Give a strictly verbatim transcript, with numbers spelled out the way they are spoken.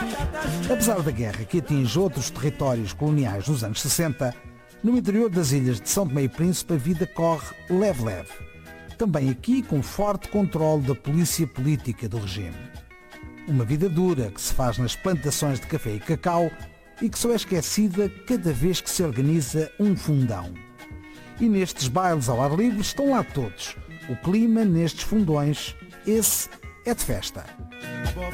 Apesar da guerra que atinge outros territórios coloniais nos anos sessenta, no interior das ilhas de São Tomé e Príncipe a vida corre leve-leve. Também aqui com forte controle da polícia política do regime. Uma vida dura que se faz nas plantações de café e cacau e que só é esquecida cada vez que se organiza um fundão. E nestes bailes ao ar livre estão lá todos. O clima nestes fundões, esse é de festa.